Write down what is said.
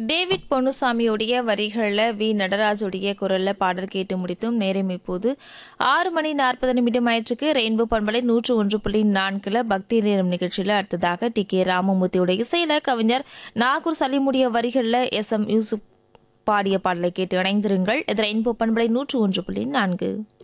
David பொன்னுசாமியுடைய வரிகளில் we நடராஜுடைய குரல்ல பாடல் கேட்டு முடித்தும் நேரம் இப்போது 6:40 ஆயிற்றுக்கு ரெயின்போ பண்பலை 101.4 பக்தி நேரம் நிகழ்ச்சியில் அடுத்ததாக டி.கே. ராமமூர்த்தியுடைய இசையில கவிஞர் நாகூர் சலிமுடைய வரிகளில் எஸ்.எம். யூசுப் பாடிய பாடலை கேட்டு இணைந்திருங்கள். இது ரெயின்போ பண்பலை 101.4.